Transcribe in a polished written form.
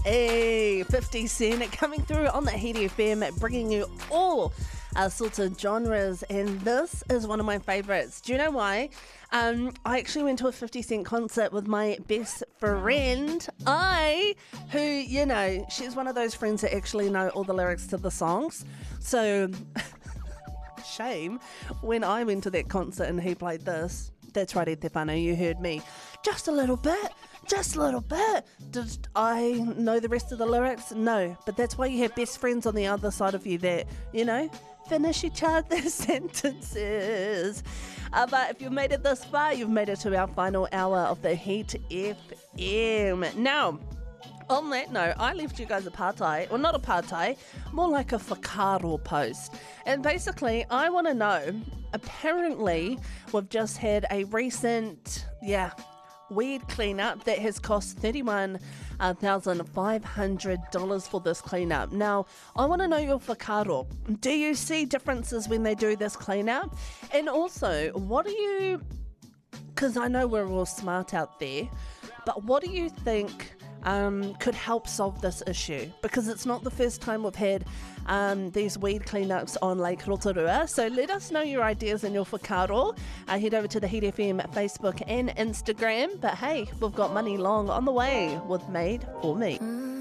Hey, 50 Cent coming through on the Heat FM, bringing you all sorts of genres, and this is one of my favourites. Do you know why? I actually went to a 50 Cent concert with my best friend, who, you know, she's one of those friends that actually know all the lyrics to the songs. So, shame when I went to that concert and he played this. That's right, Estefano, you heard me. Just a little bit. Did I know the rest of the lyrics? No, but that's why you have best friends on the other side of you that, you know, finish each other's sentences. But if you've made it this far, you've made it to our final hour of the Heat FM. Now, on that note, I left you guys a partai, well, not a partai, more like a whakaaro post. And basically, I want to know, apparently, we've just had a recent, weed cleanup that has cost $31,500 for this cleanup. Now, I want to know your whakaaro. Do you see differences when they do this cleanup? And also, what do you, because I know we're all smart out there, but what do you think could help solve this issue? Because it's not the first time we've had these weed cleanups on Lake Rotorua. So let us know your ideas and your whakaaro. Head over to the Heat FM Facebook and Instagram. But hey, we've got Money Long on the way with Made for Me.